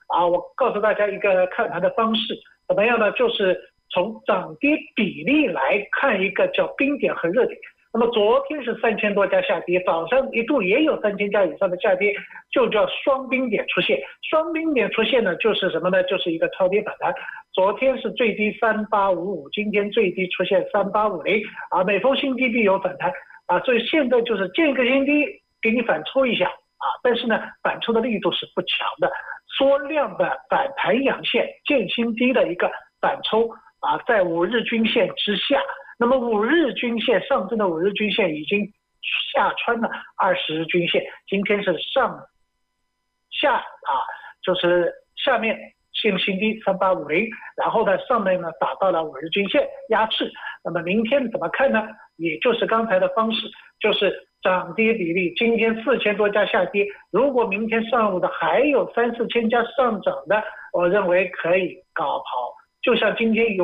我告诉大家一个看盘的方式，怎么样呢？就是从涨跌比例来看一个叫冰点和热点。那么昨天是3000多家下跌，早上一度也有3000家以上的下跌，就叫双冰点出现。双冰点出现呢，就是什么呢？就是一个超跌反弹。昨天是最低3855，今天最低出现3850，每逢新低必有反弹，所以现在就是见一个新低给你反抽一下，但是呢，反抽的力度是不强的，缩量的反弹阳线，见新低的一个反抽，在5日均线之下。那么5日均线，上证的5日均线已经下穿了20日均线，今天是上下就是下面现新低3850，然后呢上面呢打到了5日均线压制。那么明天怎么看呢？也就是刚才的方式，就是涨跌比例，今天4000多家下跌，如果明天上午的还有3、4千家上涨的，我认为可以高抛，就像今天有